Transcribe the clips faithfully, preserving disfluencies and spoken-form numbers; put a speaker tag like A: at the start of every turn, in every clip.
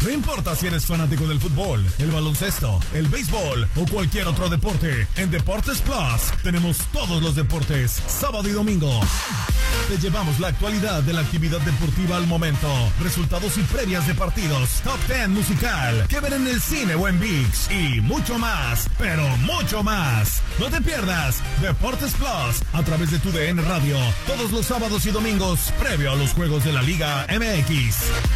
A: No importa si eres fanático del fútbol, el baloncesto, el béisbol o cualquier otro deporte, en Deportes Plus tenemos todos los deportes, sábado y domingo. Te llevamos la actualidad de la actividad deportiva al momento, resultados y previas de partidos, top diez musical, que ver en el cine o en ViX y mucho más, pero mucho más. No te pierdas Deportes Plus a través de tu D N Radio, todos los sábados y domingos, previo a los juegos de la Liga M X.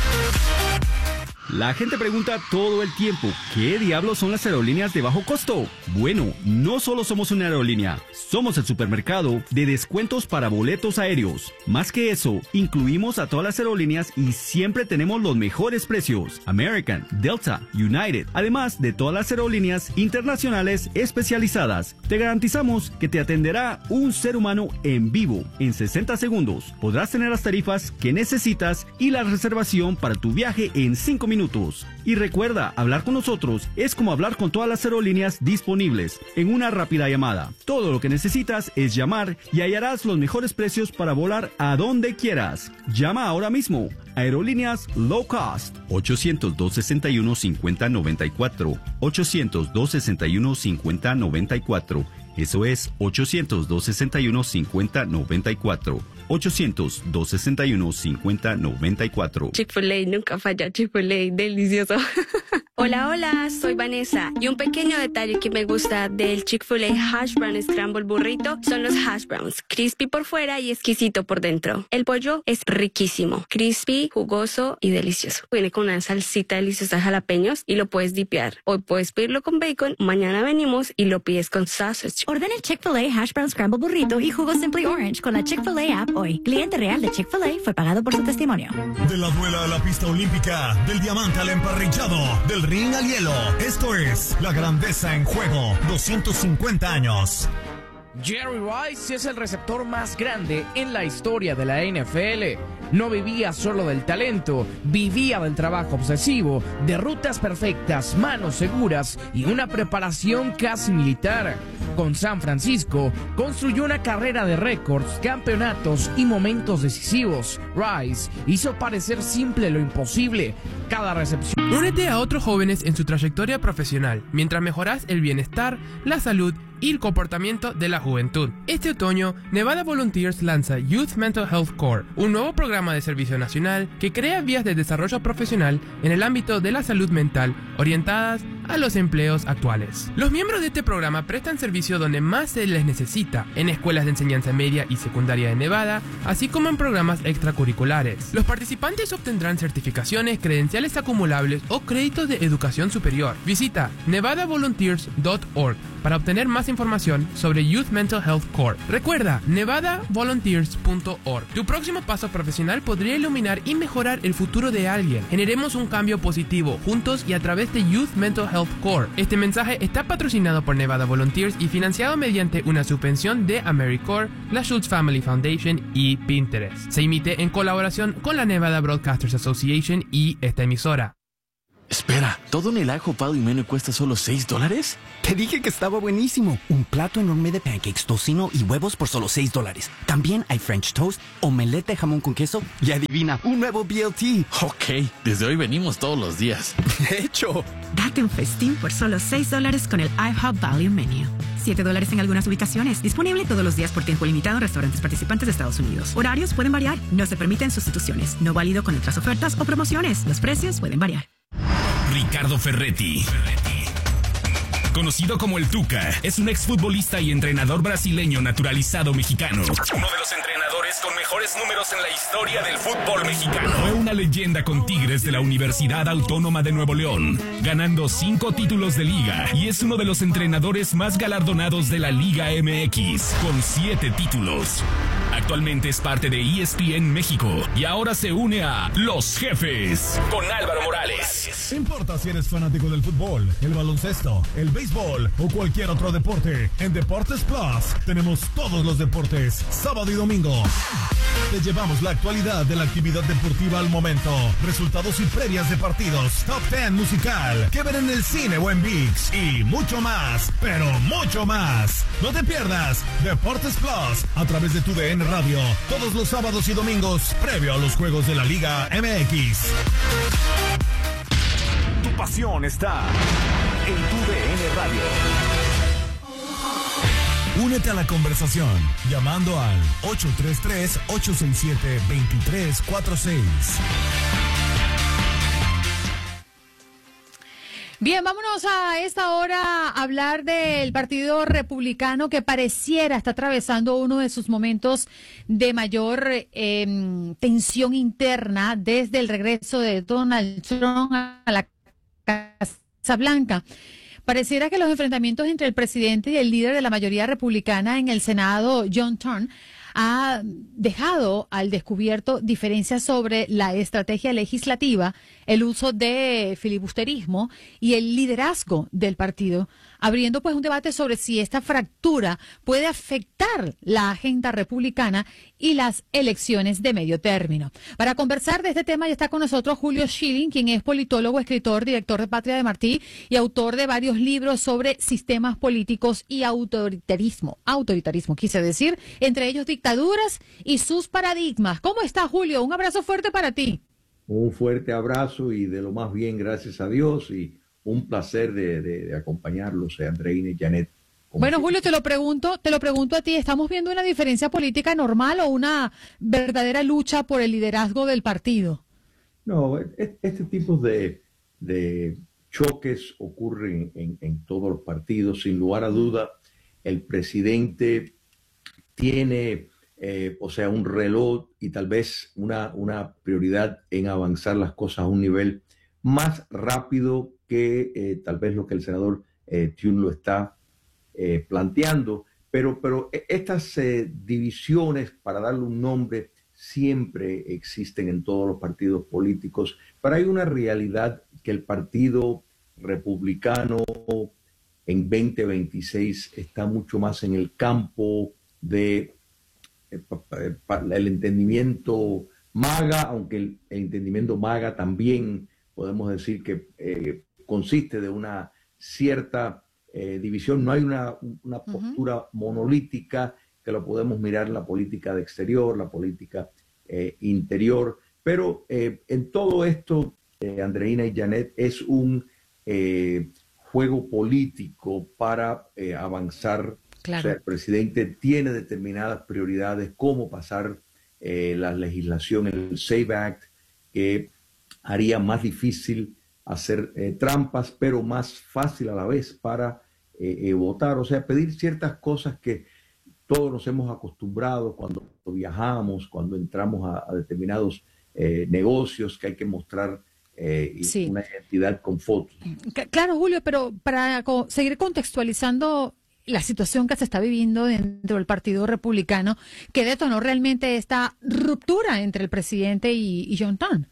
B: La gente pregunta todo el tiempo, ¿qué diablos son las aerolíneas de bajo costo? Bueno, no solo somos una aerolínea, somos el supermercado de descuentos para boletos aéreos. Más que eso, incluimos a todas las aerolíneas y siempre tenemos los mejores precios. American, Delta, United, además de todas las aerolíneas internacionales especializadas. Te garantizamos que te atenderá un ser humano en vivo en sesenta segundos. Podrás tener las tarifas que necesitas y la reservación para tu viaje en cinco minutos. Minutos. Y recuerda, hablar con nosotros es como hablar con todas las aerolíneas disponibles en una rápida llamada. Todo lo que necesitas es llamar y hallarás los mejores precios para volar a donde quieras. Llama ahora mismo. Aerolíneas Low Cost. ochocientos, dos sesenta y uno, cincuenta noventa y cuatro. ochocientos, dos sesenta y uno, cincuenta noventa y cuatro. Eso es ochocientos, dos sesenta y uno, cincuenta noventa y cuatro. ochocientos, dos sesenta y uno, cincuenta noventa y cuatro.
C: Chick-fil-A nunca falla, Chick-fil-A, delicioso. Hola, hola, soy Vanessa y un pequeño detalle que me gusta del Chick-fil-A Hash Brown Scramble Burrito son los hash browns, crispy por fuera y exquisito por dentro. El pollo es riquísimo, crispy, jugoso y delicioso. Viene con una salsita deliciosa de jalapeños y lo puedes dipear. Hoy puedes pedirlo con bacon, mañana venimos y lo pides con sausage.
D: Ordena el Chick-fil-A Hash Brown Scramble Burrito y jugo Simply Orange con la Chick-fil-A app hoy. Cliente real de Chick-fil-A fue pagado por su testimonio.
A: De la duela a la pista olímpica, del diamante al emparrillado, del ring al hielo. Esto es La Grandeza en Juego, doscientos cincuenta años.
E: Jerry Rice es el receptor más grande en la historia de la N F L. No vivía solo del talento, vivía del trabajo obsesivo, de rutas perfectas, manos seguras y una preparación casi militar. Con San Francisco, construyó una carrera de récords, campeonatos y momentos decisivos. Rice hizo parecer simple lo imposible. Cada recepción...
F: Únete a otros jóvenes en su trayectoria profesional, mientras mejoras el bienestar, la salud y el comportamiento de la juventud. Este otoño, Nevada Volunteers lanza Youth Mental Health Core, un nuevo programa de servicio nacional que crea vías de desarrollo profesional en el ámbito de la salud mental orientadas a los empleos actuales. Los miembros de este programa prestan servicio donde más se les necesita, en escuelas de enseñanza media y secundaria de Nevada, así como en programas extracurriculares. Los participantes obtendrán certificaciones, credenciales acumulables o créditos de educación superior. Visita nevada volunteers punto org para obtener más información sobre Youth Mental Health Core. Recuerda, nevada volunteers punto org. Tu próximo paso profesional podría iluminar y mejorar el futuro de alguien. Generemos un cambio positivo juntos y a través de Youth Mental Health Core. Este mensaje está patrocinado por Nevada Volunteers y financiado mediante una subvención de AmeriCorps, la Schultz Family Foundation y Pinterest. Se emite en colaboración con la Nevada Broadcasters Association y esta emisora.
G: Espera, ¿todo en el ajo pado y menú cuesta solo seis dólares?
H: Te dije que estaba buenísimo. Un plato enorme de pancakes, tocino y huevos por solo seis dólares. También hay French toast, omelette de jamón con queso y adivina, un nuevo B L T.
G: Ok, desde hoy venimos todos los días.
H: De hecho.
D: Date un festín por solo seis dólares con el IHOP Value Menu. siete dólares en algunas ubicaciones. Disponible todos los días por tiempo limitado en restaurantes participantes de Estados Unidos. Horarios pueden variar. No se permiten sustituciones. No válido con otras ofertas o promociones. Los precios pueden variar.
I: Ricardo Ferretti, conocido como el Tuca, es un exfutbolista y entrenador brasileño naturalizado mexicano. Uno de los entrenadores con mejores números en la historia del fútbol mexicano. Fue una leyenda con Tigres de la Universidad Autónoma de Nuevo León, ganando cinco títulos de liga, y es uno de los entrenadores más galardonados de la Liga M X, con siete títulos. Actualmente es parte de E S P N México y ahora se une a Los Jefes con Álvaro Morales.
A: No importa si eres fanático del fútbol, el baloncesto, el béisbol o cualquier otro deporte, en Deportes Plus tenemos todos los deportes, sábado y domingo. Te llevamos la actualidad de la actividad deportiva al momento, resultados y previas de partidos, top diez musical, que ver en el cine o en ViX y mucho más, pero mucho más. No te pierdas Deportes Plus a través de tu D N Radio, todos los sábados y domingos, previo a los juegos de la Liga M X. pasión está en tu D N Radio. Únete a la conversación llamando al ocho tres tres, ocho seis siete, dos tres cuatro seis.
J: Bien, vámonos a esta hora a hablar del Partido Republicano, que pareciera está atravesando uno de sus momentos de mayor eh, tensión interna desde el regreso de Donald Trump a la Casa Blanca. Pareciera que los enfrentamientos entre el presidente y el líder de la mayoría republicana en el Senado, John Thune, ha dejado al descubierto diferencias sobre la estrategia legislativa, el uso de filibusterismo y el liderazgo del partido, abriendo pues un debate sobre si esta fractura puede afectar la agenda republicana y las elecciones de medio término. Para conversar de este tema ya está con nosotros Julio Schilling, quien es politólogo, escritor, director de Patria de Martí y autor de varios libros sobre sistemas políticos y autoritarismo. Autoritarismo, quise decir, entre ellos dictaduras y sus paradigmas. ¿Cómo está, Julio? Un abrazo fuerte para ti.
K: Un fuerte abrazo y de lo más bien, gracias a Dios, y un placer de, de, de acompañarlos, Andreina y Janet.
J: Bueno, Julio, te lo pregunto, te lo pregunto a ti, ¿estamos viendo una diferencia política normal o una verdadera lucha por el liderazgo del partido?
K: No, este tipo de, de choques ocurren en, en todos los partidos. Sin lugar a duda, el presidente tiene, eh, o sea, un reloj y tal vez una, una prioridad en avanzar las cosas a un nivel más rápido que eh, tal vez lo que el senador eh, Thune lo está eh, planteando, pero, pero estas eh, divisiones, para darle un nombre, siempre existen en todos los partidos políticos, pero hay una realidad que el Partido Republicano en veinte veintiséis está mucho más en el campo de eh, el entendimiento MAGA, aunque el, el entendimiento MAGA también podemos decir que eh, consiste de una cierta eh, división. No hay una, una postura uh-huh. monolítica, que lo podemos mirar en la política de exterior, la política eh, interior, pero eh, en todo esto, eh, Andreina y Janet, es un eh, juego político para eh, avanzar. Claro. O sea, el presidente tiene determinadas prioridades, cómo pasar eh, la legislación, el SAVE Act, que haría más difícil hacer eh, trampas, pero más fácil a la vez para eh, eh, votar. O sea, pedir ciertas cosas que todos nos hemos acostumbrado cuando viajamos, cuando entramos a, a determinados eh, negocios, que hay que mostrar eh, sí. una identidad con fotos.
J: Claro, Julio, pero para co- seguir contextualizando la situación que se está viviendo dentro del Partido Republicano, ¿qué detonó realmente esta ruptura entre el presidente y, y John Thune?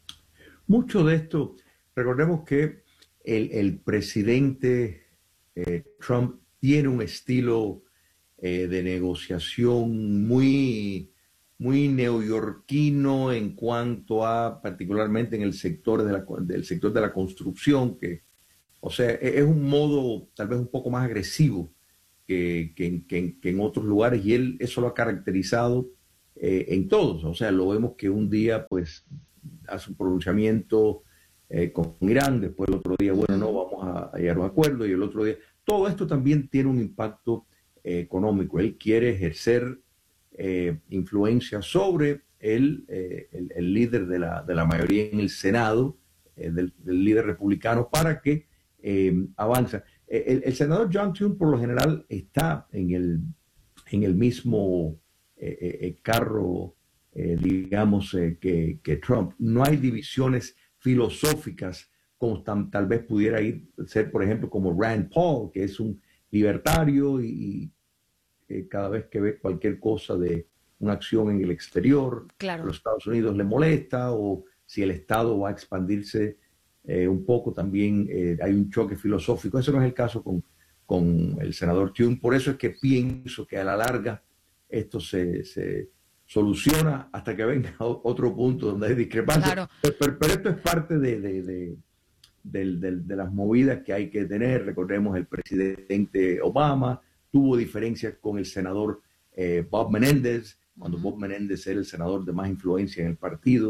K: Mucho de esto, recordemos que el, el presidente eh, Trump tiene un estilo eh, de negociación muy, muy neoyorquino en cuanto a, particularmente en el sector de la, del sector de la construcción, que, o sea, es un modo tal vez un poco más agresivo que, que, que, que en otros lugares, y él eso lo ha caracterizado eh, en todos. O sea, lo vemos que un día, pues, hace un pronunciamiento eh, con Irán, después el otro día, bueno, no, vamos a, a llegar a un acuerdo, y el otro día, todo esto también tiene un impacto eh, económico. Él quiere ejercer eh, influencia sobre el, eh, el, el líder de la, de la mayoría en el Senado, eh, del, del líder republicano, para que eh, avance. El, el senador John Thune, por lo general, está en el, en el mismo eh, eh, carro, Eh, digamos, eh, que, que Trump. No hay divisiones filosóficas como tan, tal vez pudiera ir, ser, por ejemplo, como Rand Paul, que es un libertario y, y eh, cada vez que ve cualquier cosa de una acción en el exterior, claro, los Estados Unidos le molesta, o si el Estado va a expandirse eh, un poco, también eh, hay un choque filosófico. Eso no es el caso con, con el senador Thune. Por eso es que pienso que a la larga esto se... se soluciona hasta que venga otro punto donde hay discrepancia. Claro. Pero, pero esto es parte de, de, de, de, de, de las movidas que hay que tener. Recordemos, el presidente Obama tuvo diferencias con el senador eh, Bob Menéndez, cuando uh-huh. Bob Menéndez era el senador de más influencia en el partido.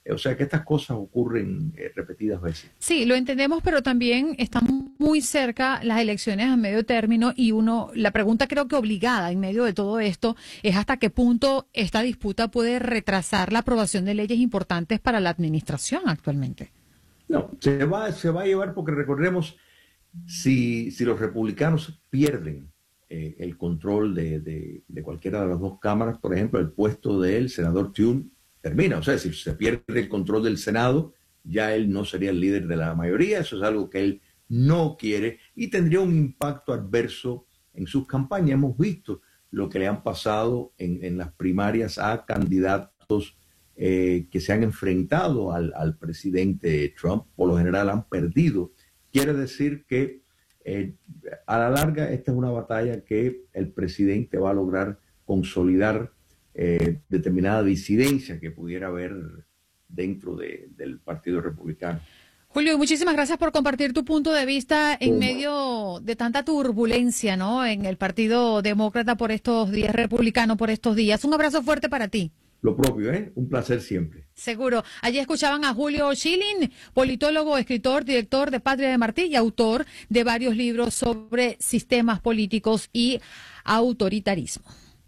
K: O sea que estas cosas ocurren eh, repetidas veces.
J: Sí, lo entendemos, pero también están muy cerca las elecciones a medio término y uno, la pregunta creo que obligada en medio de todo esto es hasta qué punto esta disputa puede retrasar la aprobación de leyes importantes para la administración actualmente.
K: No, se va, se va a llevar porque recordemos, si, si los republicanos pierden eh, el control de, de, de cualquiera de las dos cámaras, por ejemplo, el puesto del senador Thune termina. O sea, si se pierde el control del Senado, ya él no sería el líder de la mayoría. Eso es algo que él no quiere y tendría un impacto adverso en sus campañas. Hemos visto lo que le han pasado en, en las primarias a candidatos eh, que se han enfrentado al, al presidente Trump. Por lo general han perdido. Quiere decir que eh, a la larga esta es una batalla que el presidente va a lograr consolidar Eh, determinada disidencia que pudiera haber dentro de, del Partido Republicano.
J: Julio, muchísimas gracias por compartir tu punto de vista en ¿Cómo? medio de tanta turbulencia, ¿no? En el Partido Demócrata por estos días, republicano por estos días. Un abrazo fuerte para ti.
K: Lo propio, ¿eh? Un placer siempre.
J: Seguro. Allí escuchaban a Julio Schilling, politólogo, escritor, director de Patria de Martí y autor de varios libros sobre sistemas políticos y autoritarismo.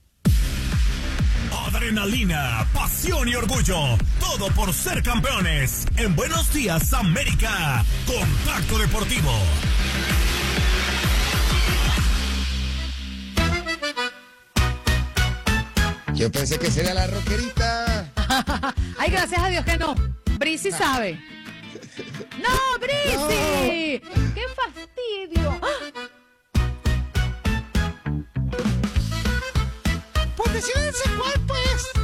A: Adrenalina, pasión y orgullo, todo por ser campeones. En Buenos Días, América, Contacto Deportivo.
L: Yo pensé que sería la rockerita.
J: Ay, gracias a Dios que no. Brisi sabe. ¡No, Brisi! No. ¡Qué fastidio!
L: Pues decídense cuál, pues.